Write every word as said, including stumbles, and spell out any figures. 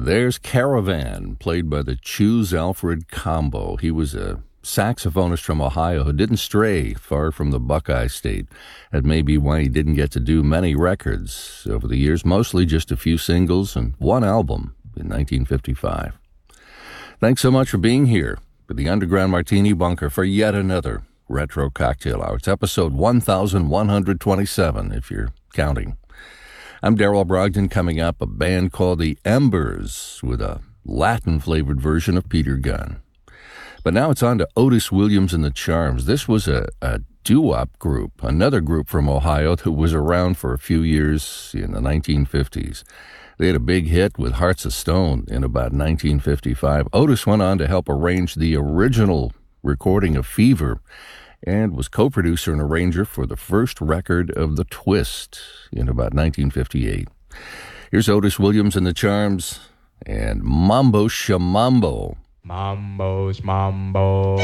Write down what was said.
There's Caravan, played by the Choose Alfred Combo. He was a saxophonist from Ohio who didn't stray far from the Buckeye State. That may be why he didn't get to do many records over the years, mostly just a few singles and one album in nineteen fifty-five. Thanks so much for being here with the Underground Martini Bunker for yet another Retro Cocktail Hour. It's episode one thousand one hundred twenty-seven, if you're counting. I'm Darrell Brogdon. Coming up, a band called the Embers with a Latin-flavored version of Peter Gunn. But now it's on to Otis Williams and the Charms. This was a, a doo-wop group, another group from Ohio that was around for a few years in the nineteen fifties. They had a big hit with Hearts of Stone in about nineteen fifty-five. Otis went on to help arrange the original recording of Fever and was co-producer and arranger for the first record of The Twist in about nineteen fifty-eight. Here's Otis Williams and the Charms and Mambo Shamambo. Mambo's Mambo.